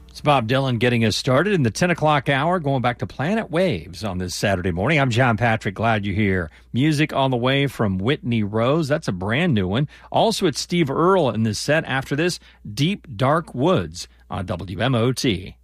It's Bob Dylan getting us started in the 10 o'clock hour, going back to Planet Waves on this Saturday morning. I'm John Patrick. Glad you're here. Music on the way from Whitney Rose. That's a brand new one. Also, it's Steve Earle in this set. After this, Deep Dark Woods on WMOT.